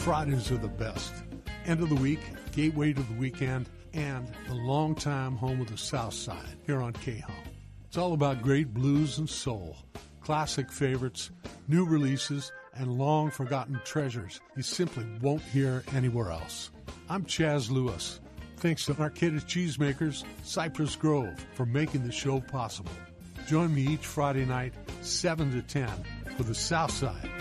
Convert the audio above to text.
Fridays are the best. End of the week, gateway to the weekend, and the longtime home of the South Side here on K-Home. It's all about great blues and soul, classic favorites, new releases, and long-forgotten treasures you simply won't hear anywhere else. I'm Chaz Lewis. Thanks to Arcata Cheesemakers, Cypress Grove, for making the show possible. Join me each Friday night, 7 to 10, for the South Side